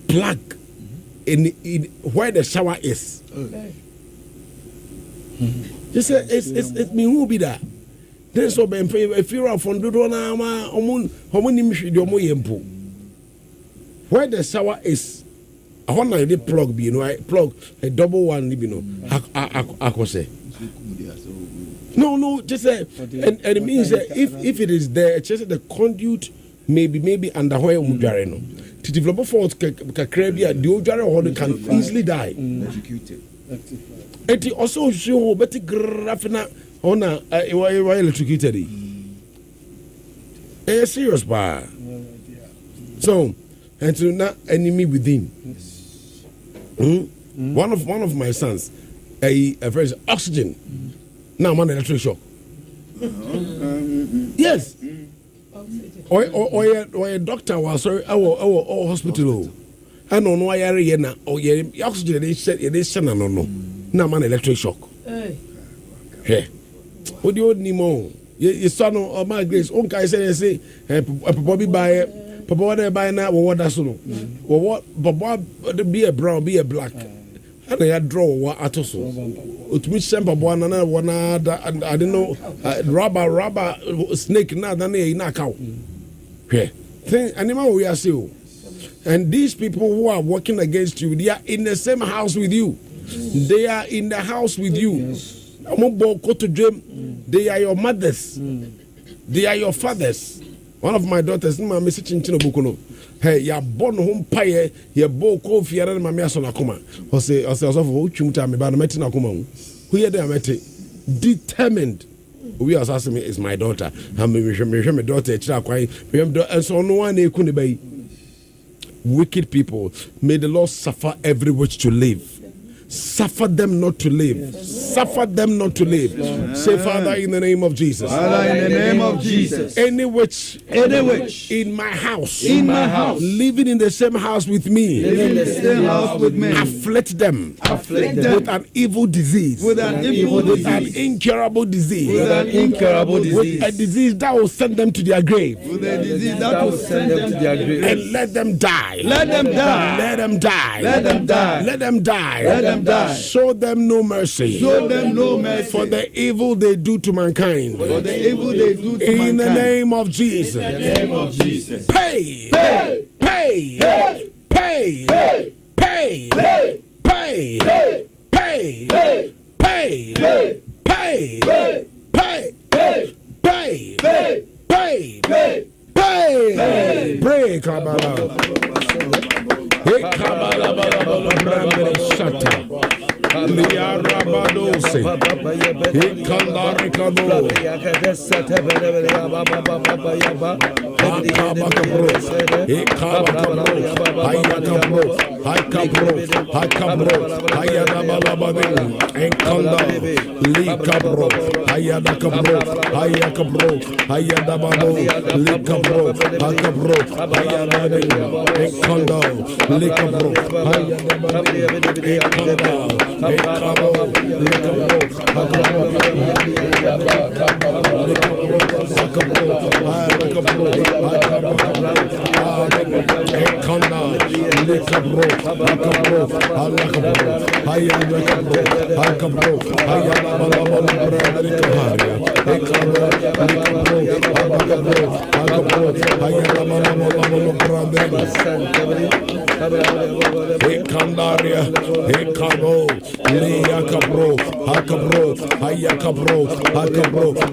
plug in where the shower is. Just say it's me who be that. Then so if you're from Dodona, where the shower is, I want to plug be, plug a double one, I could say. No, just say, and it means that if it is there, just the conduit maybe under where Mujareno. To develop for Caribbean, the Ojara can easily die. And also show better graphina on a electrocuted. A serious bar. So, and to not enemy within. One of my sons, a first oxygen. Now I'm on electric shock. Yes. Or a doctor was sorry, our hospital. I don't know why I na or oxygen they said no. Now I'm on electric shock. Hey. What do you need more? Your son or my grace, own guy say, Bobby buy Papa buy now, what that's no. What Baba be a brown, be a black. And I draw what at also. It means semper one another, I don't know, rubber snake, not than a knockout. Hey, animal we are still. And these people who are working against you, they are in the same house with you. They are in the house with you. They are your mothers. They are your fathers. One of my daughters, Mrs. Chinchino Bukono. Hey, ya born home pie, ya bo ko fiara na mamia so na koma. O se who chumuta me ba na meti na koma. Who ye dey meti? Determined. We are asking me is my daughter. I'm my daughter chira kwai. And so no one e ku ne bai. Wicked people, may the Lord suffer every which to live. Suffer them not to live. Yes. Suffer them not to live. Yes. Say, Father, in the name of Jesus. Father, in the name of Jesus. Any witch in my house, living in the same house with me, afflict them with an evil disease, with an incurable disease, with a disease that will send them to their grave, and let them die. Let them die. Show them no mercy. For the evil they do to mankind. In the name of Jesus. Pay. Break Liarabadose, Hikandarikabo, Kandaria, Hekabo, Leakabro, Hakabro, Hayakabro, Hakabro.